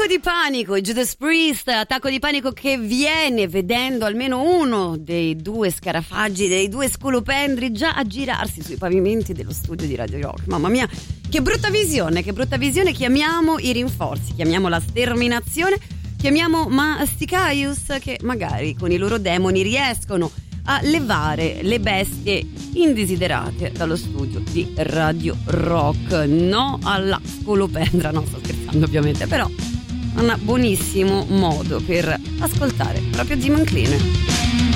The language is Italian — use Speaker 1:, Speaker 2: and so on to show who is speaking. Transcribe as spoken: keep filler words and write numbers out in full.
Speaker 1: Attacco di panico, Judas Priest, attacco di panico che viene vedendo almeno uno dei due scarafaggi, dei due scolopendri già aggirarsi sui pavimenti dello studio di Radio Rock. Mamma mia, che brutta visione, che brutta visione. Chiamiamo i rinforzi, chiamiamo la sterminazione, chiamiamo Masticaius, che magari con i loro demoni riescono a levare le bestie indesiderate dallo studio di Radio Rock. No alla scolopendra, no, sto scherzando ovviamente, però un buonissimo modo per ascoltare proprio Jim Clean.